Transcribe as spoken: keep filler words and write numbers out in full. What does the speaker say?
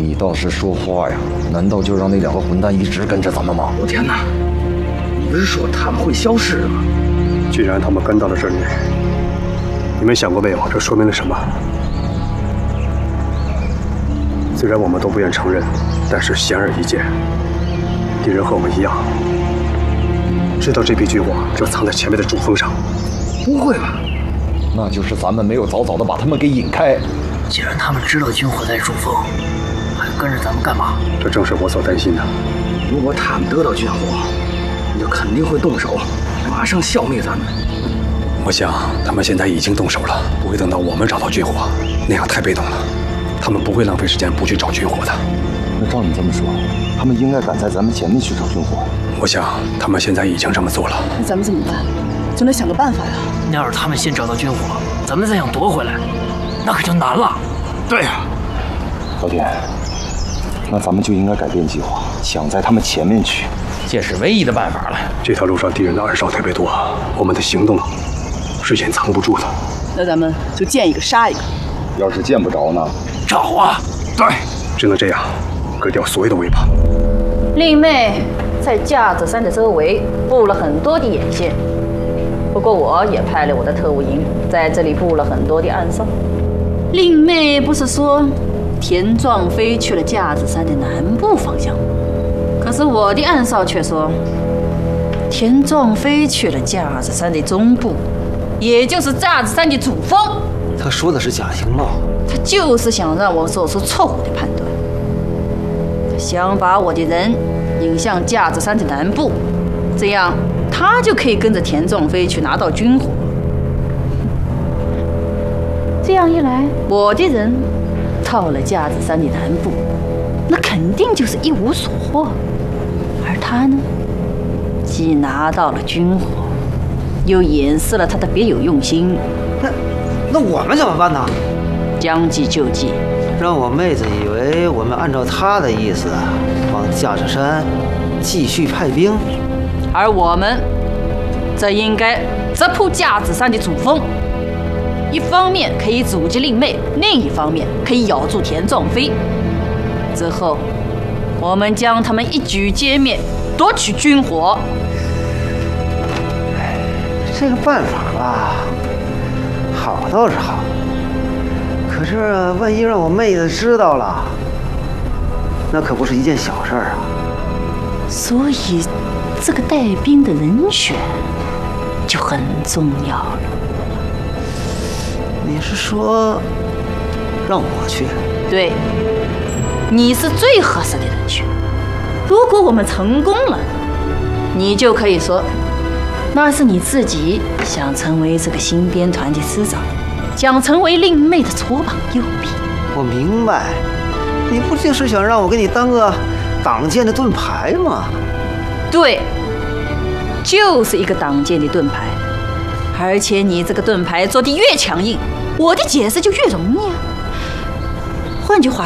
你倒是说话呀！难道就让那两个混蛋一直跟着咱们吗？ 我天哪！你不是说他们会消失的吗？ 既然他们跟到了这里，你们想过没有？这说明了什么？虽然我们都不愿承认，但是显而易见，敌人和我们一样，知道这批军火正藏在前面的主峰上。 不会吧？ 那就是咱们没有早早的把他们给引开。 既然他们知道军火在主峰，还跟着咱们干嘛？ 这正是我所担心的。 如果他们得到军火，那就肯定会动手，马上消灭咱们。 我想他们现在已经动手了，不会等到我们找到军火，那样太被动了。他们不会浪费时间不去找军火的。 那照你这么说，他们应该赶在咱们前面去找军火。 我想他们现在已经这么做了。 那咱们怎么办？总得想个办法呀。 那要是他们先找到军火，咱们再想夺回来，那可就难了。对呀、啊， 老田，那咱们就应该改变计划，想在他们前面去。 这是唯一的办法了。 这条路上敌人的暗哨特别多，我们的行动是隐藏不住的。 那咱们就见一个杀一个。 要是见不着呢？ 找啊！对， 只能这样，割掉所有的尾巴。 令妹在架子山的周围布了很多的眼线，不过我也派了我的特务营在这里布了很多的暗哨。令妹不是说田壮飞去了架子山的南部方向，可是我的暗哨却说田壮飞去了架子山的中部，也就是架子山的主峰。 他说的是假情报， 他就是想让我做出错误的判断，他想把我的人引向架子山的南部，这样他就可以跟着田壮飞去拿到军火。这样一来，我的人到了架子山的南部，那肯定就是一无所获，而他呢，既拿到了军火，又掩饰了他的别有用心。 那那我们怎么办呢？ 将计就计， 让我妹子以为我们按照她的意思往架子山继续派兵， 而我们则应该直扑架子山的主峰，一方面可以阻击令妹，另一方面可以咬住田壮飞。之后，我们将他们一举歼灭，夺取军火。 这个办法吧，好倒是好，可是万一让我妹子知道了，那可不是一件小事儿啊。 所以，这个带兵的人选就很重要了。 你是说让我去？ 对，你是最合适的人选。如果我们成功了，你就可以说，那是你自己想成为这个新编团的师长，想成为令妹的左膀右臂。 我明白，你不就是想让我给你当个挡箭的盾牌吗？ 对，就是一个挡箭的盾牌。而且你这个盾牌做得越强硬，我的解释就越容易啊。换句话